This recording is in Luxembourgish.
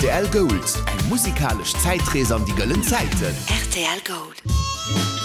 RTL Gold, eng musikalisch Zeitrees an die gëllen Zeiten. RTL Gold.